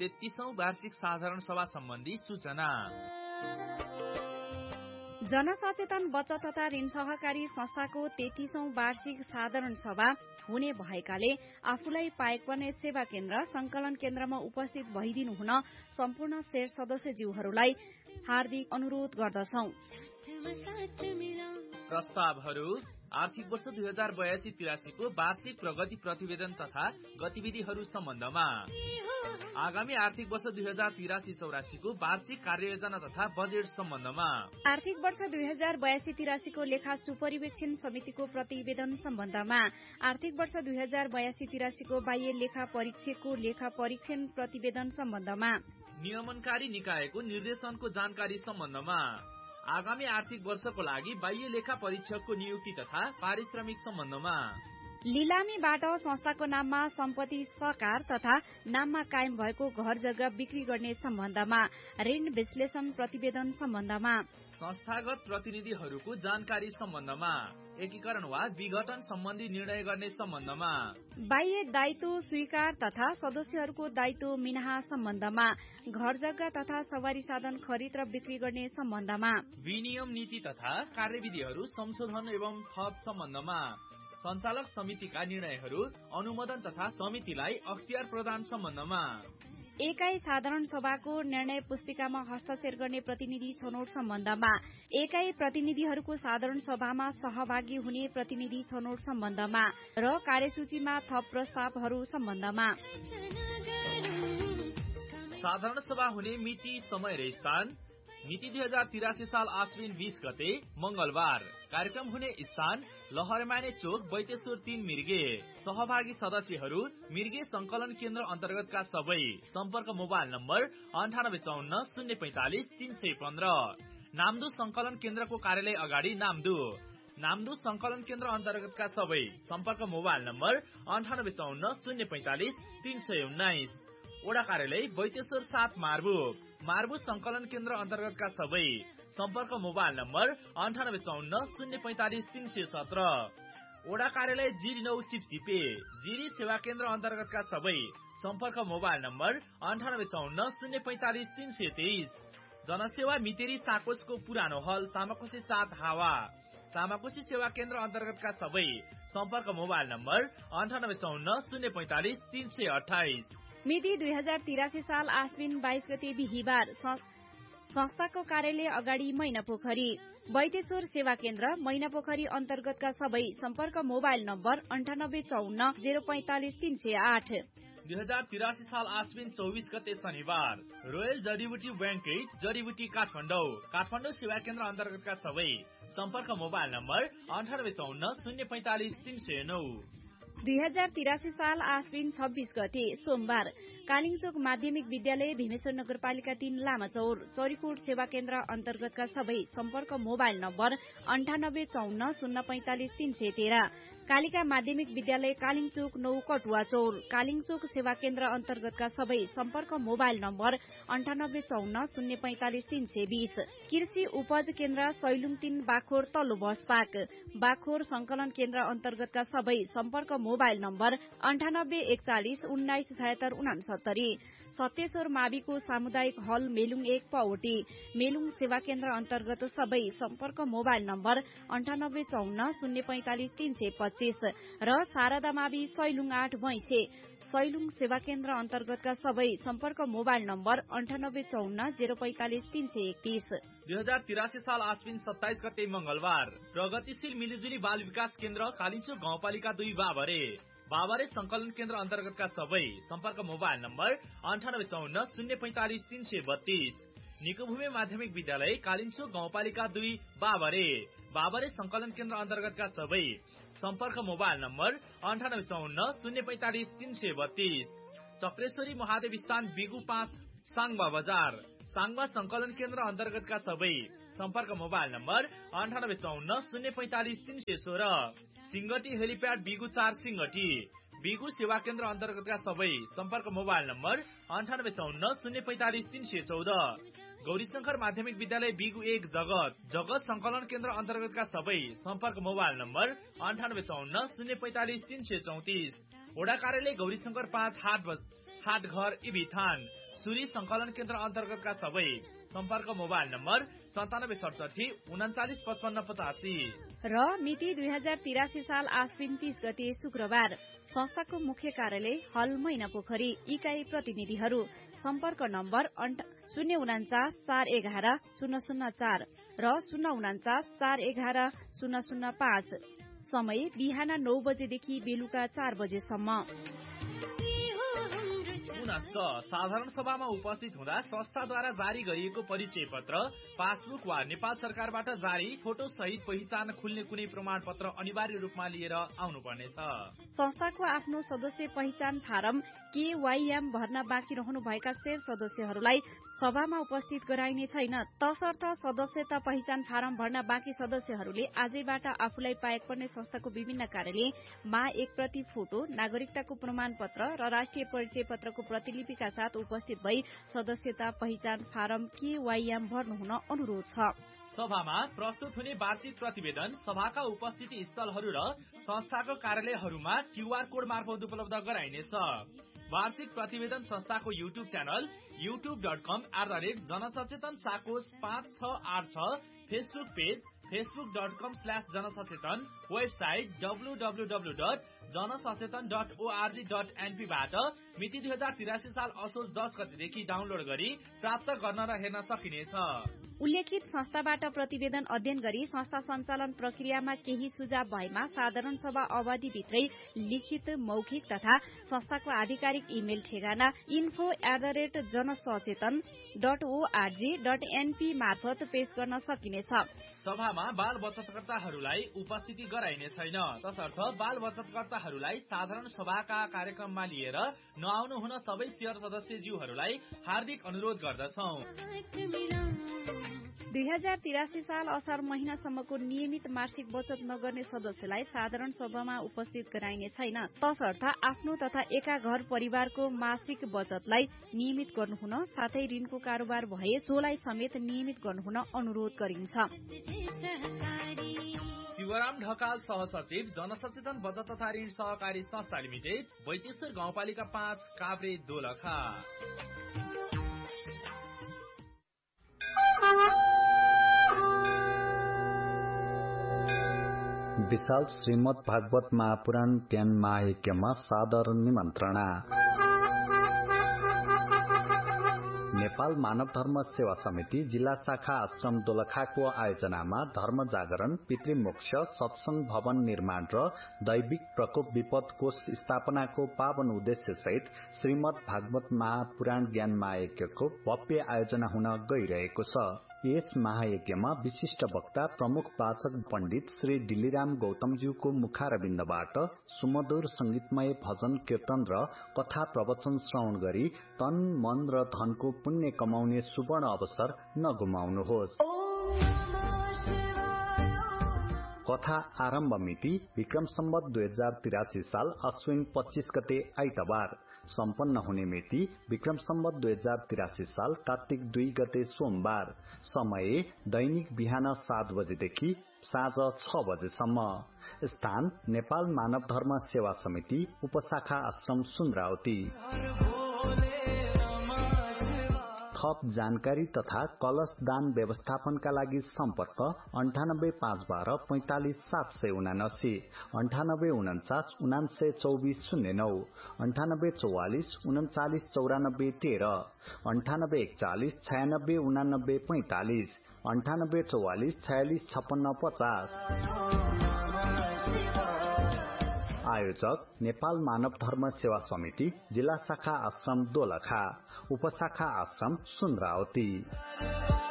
33औं वार्षिक साधारण सभा सम्बन्धी सूचना। जनसचेतन बचत तथा ऋण सहकारी संस्थाको 33औं वार्षिक साधारण सभा हुने भएकाले आफूलाई पाएक पर्ने सेवा केन्द्र संकलन केन्द्रमा उपस्थित भइदिनु हुन सम्पूर्ण शेयर सदस्यज्यूहरूलाई हार्दिक अनुरोध गर्दछौं। प्रस्तावहरू आर्थिक वर्ष 2082-83 को वार्षिक प्रगति प्रतिवेदन तथा गतिविधिहरू सम्बन्धमा, आगामी आर्थिक वर्ष 2083-84 को वार्षिक कार्ययोजना तथा बजेट सम्बन्धमा, आर्थिक वर्ष 2082-83 को लेखा सुपरिवेक्षण समितिको प्रतिवेदन सम्बन्धमा, आर्थिक वर्ष 2082-83 को बाह्य लेखा परीक्षकको लेखा परीक्षण प्रतिवेदन सम्बन्धमा, नियमनकारी निकायको निर्देशनको जानकारी सम्बन्धमा, आगामी आर्थिक वर्षको लागि बाह्य लेखा परीक्षकको नियुक्ति तथा पारिश्रमिक सम्बन्धमा, लिलामीबाट संस्थाको नाममा सम्पत्ति सरकार तथा नाममा कायम भएको घर जग्गा बिक्री गर्ने सम्बन्धमा, ऋण विश्लेषण प्रतिवेदन सम्बन्धमा, संस्थागत प्रतिनिधिहरूको जानकारी सम्बन्धमा, एकीकरण वा विघटन सम्बन्धी निर्णय गर्ने सम्बन्धमा, बाह्य दायित्व स्वीकार तथा सदस्यहरूको दायित्व मिनाहा सम्बन्धमा, घर जग्गा तथा सवारी साधन खरिद र बिक्री गर्ने सम्बन्धमा, विनियम नीति तथा कार्यविधिहरू संशोधन एवं थप सम्बन्धमा, सञ्चालक समितिका निर्णयहरू अनुमोदन तथा समितिलाई अख्तियार प्रदान सम्बन्धमा, एकाई साधारण सभाको निर्णय पुस्तिकामा हस्ताक्षर गर्ने प्रतिनिधि छनौट सम्बन्धमा, एकाई प्रतिनिधिहरूको साधारण सभामा सहभागी हुने प्रतिनिधि छनौट सम्बन्धमा र कार्यसूचीमा थप प्रस्तावहरू सम्बन्धमा, साधारण सभा हुने मिति, समय र स्थान, मिति 2083 साल आश्विन 20 गते मंगलबार, कार्यक्रम हुने स्थान लहरमाने चोक बैतेश्वर 3 मिर्गे, सहभागी सदस्यहरू मिर्गे संकलन केन्द्र अन्तर्गतका सबै, सम्पर्क मोबाइल नम्बर 9854 045 315, नाम्दो संकलन केन्द्रको कार्यालय अगाडि नाम्दो संकलन केन्द्र अन्तर्गतका सबै, सम्पर्क मोबाइल नम्बर 9854 045 319, ओडा कार्यालय बैतेश्वर 7 मार्बु संकलन केन्द्र अन्तर्गतका सबै, सम्पर्क मोबाइल नम्बर 9854 045 317, ओडा कार्यालय जिरी 9 चिप्सिपे, जिरी सेवा केन्द्र अन्तर्गतका सबै, सम्पर्क मोबाइल नम्बर 9854 045 323, जनसेवा मितेरी साकोसको पुरानो हल सामाकोशी 7 हावा, सामाकोशी सेवा केन्द्र अन्तर्गतका सबै, सम्पर्क मोबाइल नम्बर 9854 045 328, मिति 2083 साल आश्विन 22 गते बिहीबार, संस्थाको कार्यालय अगाडि मैनापोखरी, बैतेश्वर सेवा केन्द्र मैनापोखरी अन्तर्गतका सबै, सम्पर्क मोबाइल नम्बर 9854 045 308, 2083 साल आश्विन 24 गते शनिबार, रोयल जडीबुटी बैंकेट जडीबुटी काठमाडौँ सेवा केन्द्र अन्तर्गतका सबै, सम्पर्क मोबाइल नम्बर 9854 045 309, 2083 साल आश्विन 26 गते सोमबार, कालिङचोक माध्यमिक विद्यालय भीमेश्वर नगरपालिका 3 लामाचौर, चौरीकोट सेवा केन्द्र अन्तर्गतका सबै, सम्पर्क मोबाइल नम्बर 9854 045 313, कालिका माध्यमिक विद्यालय कालिङचोक 9 कटुवा चौर, कालिङचोक सेवा केन्द्र अन्तर्गतका सबै, सम्पर्क मोबाइल नम्बर 9854 045 320, कृषि उपज केन्द्र सैलुङ 3 बाखोर तल्लो बसपाक, बाखोर संकलन केन्द्र अन्तर्गतका सबै, सम्पर्क मोबाइल नम्बर 9841 1976 69, सत्तेश्वर माविको सामुदायिक हल मेलुङ 1 पौटी, मेलुङ सेवा केन्द्र अन्तर्गत सबै, सम्पर्क मोबाइल नम्बर 9854 045 325 र शारदा मावि सैलुङ 8 भैँसे, सैलुङ सेवा केन्द्र अन्तर्गतका सबै, सम्पर्क मोबाइल नम्बर 9854 045 331, 2083 साल आश्विन 27 गते मंगलबार, प्रगतिशील मिलिजुली बाल विकास केन्द्र कालिन्चोक गाउँपालिका 2 बाबरे संकलन केन्द्र अन्तर्गतका सबै, सम्पर्क मोबाइल नम्बर 9854 045 332, निकोभूमि माध्यमिक विद्यालय कालिन्चोक गाउँपालिका 2 बाबरे संकलन केन्द्र अन्तर्गतका सबै, सम्पर्क मोबाइल नम्बर 9854 045 332, चक्रेश्वरी महादेव स्थान बिगु 5 साङबा बजार, साङबा संकलन केन्द्र अन्तर्गतका सबै, सम्पर्क mobile number 9854 045 316, Singati helipad बिगु 4 Singati, बिगु सेवा केन्द्र अन्तर्गतका सबै, सम्पर्क मोबाइल नम्बर 9854 045 314, गौरीशंकर माध्यमिक विद्यालय बिगु 1 जगत संकलन केन्द्र अन्तर्गतका सबै, सम्पर्क मोबाइल नम्बर 9854 045 334, ओडा कार्यालय गौरीशंकर 5 हाट घर इबिथान, सुरी संकलन केन्द्र अन्तर्गतका सबै सम्पर्क मोबाइल नम्बर 9767 395585 र मिति 2083 साल आश्विन 30 गते शुक्रबार संस्थाको मुख्य कार्यालय हल मैनापोखरी इकाई प्रतिनिधिहरू सम्पर्क नम्बर 049 411 004 र 049 411 005 समय बिहान 9 बजेदेखि बेलुका 4 बजेसम्म। पुनश्च साधारण सभामा उपस्थित हुँदा संस्थाद्वारा जारी गरिएको परिचय पत्र, पासबुक वा नेपाल सरकारबाट जारी फोटो सहित पहिचान खुल्ने कुनै प्रमाण पत्र अनिवार्य रूपमा लिएर आउनुपर्नेछ। संस्थाको आफ्नो सदस्य पहिचान फारम KYM भर्न बाँकी रहनु भएका शेर सदस्यहरूलाई सभामा उपस्थित गराइने छैन। तसर्थ सदस्यता पहिचान फारम भर्न बाँकी सदस्यहरूले आजैबाट आफूलाई पाएक पर्ने संस्थाको विभिन्न कार्यालयमा एक प्रति फोटो, नागरिकताको प्रमाण पत्र र राष्ट्रिय परिचय पत्रको प्रतिलिपिका साथ उपस्थित भई सदस्यता पहिचान फारम KYM भर्नुहुन अनुरोध छ। सभामा प्रस्तुत हुने वार्षिक प्रतिवेदन सभाका उपस्थिति स्थलहरू र संस्थाको कार्यालयहरूमा QR कोड मार्फत उपलब्ध गराइनेछ। वार्षिक प्रतिवेदन संस्थाको YouTube channel youtube.com/जनसचेतन साकोस 5686, Facebook page facebook.com/जनसचेतन, website www.janasacheten.org.np बाट मिति 2083 साल असोज 10 गतेदेखि डाउनलोड गरी प्राप्त गर्न र हेर्न सकिनेछ। उल्लेखित संस्थाबाट प्रतिवेदन अध्ययन गरी संस्था सञ्चालन प्रक्रियामा केही सुझाव भएमा साधारण सभा अवधिभित्रै लिखित, मौखिक तथा संस्थाको आधिकारिक इमेल ठेगाना info@janasacheten.org.np मार्फत पेश गर्न सकिनेछ। सभामा बाल बचतकर्ताहरूलाई उपस्थिति गराइने छैन। तसर्थ बाल बचतकर्ताहरूलाई साधारण सभाका कार्यक्रममा लिएर नआउनु हुन सबै शेयर सदस्यज्यूहरूलाई हार्दिक अनुरोध गर्दछौं। 2083 साल असार महिनासम्मको नियमित मासिक बचत नगर्ने सदस्यलाई साधारण सभामा उपस्थित गराइने छैन। तसर्थ आफ्नो तथा एका घर परिवारको मासिक बचतलाई नियमित गर्नुहुन साथै ऋणको कारोबार भए सोलाई समेत नियमित गर्नुहुन अनुरोध गरिन्छ। शिवराम ढकाल, सहसचिव, जनसचेतन बचत तथा ऋण सहकारी संस्था लिमिटेड, बैतेश्वर गाउँपालिका 5, काभ्रे, दोलखा। विशाल श्रीमद् भागवत महापुराण ज्ञान महायज्ञमा सादर निमन्त्रणा। नेपाल मानव धर्म सेवा समिति जिल्ला शाखा आश्रम दोलखाको आयोजनामा धर्म जागरण, पितृमोक्ष, सत्संग भवन निर्माण र दैविक प्रकोप विपद कोष स्थापनाको पावन उद्देश्य सहित श्रीमद् भागवत महापुराण ज्ञान महायज्ञको भव्य आयोजना हुन गइरहेको छ। यस महायज्ञमा विशिष्ट वक्ता प्रमुख वाचक पण्डित श्री डिलिराम गौतमज्यूको मुखारविन्दबाट सुमधुर संगीतमय भजन कीर्तन र कथा प्रवचन श्रवण गरी तन, मन र धनको पुण्य कमाउने सुवर्ण अवसर नगुमाउनुहोस्। कथा आरम्भ मिति विक्रम सम्वत 2083 साल अश्विन 25 गते आइतबार। सम्पन्न हुने मिति विक्रम सम्वत 2083 साल कार्तिक 2 गते सोमबार। समय दैनिक बिहान 7 बजेदेखि साँझ 6 बजेसम्म। स्थान नेपाल मानव धर्म सेवा समिति, उपशाखा आश्रम सुन्द्रावती। थप जानकारी तथा कलश दान व्यवस्थापनका लागि सम्पर्क 9851 45 779, 9849 192409, 9844 39 94 13, 9841 96 89 45, 9844 46 56 50। आयोजक नेपाल मानव धर्म सेवा समिति, जिल्ला शाखा आश्रम दोलखा, उपशाखा आश्रम सुन्द्रावती।